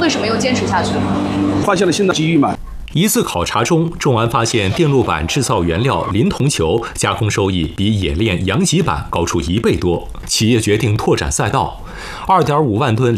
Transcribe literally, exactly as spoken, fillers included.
什么又坚持下去了？ 发现了新的机遇嘛。 一次考察中，重安发现电路板制造原料磷铜球加工收益比冶炼阳极板高出一倍多，企业决定拓展赛道，二点五万吨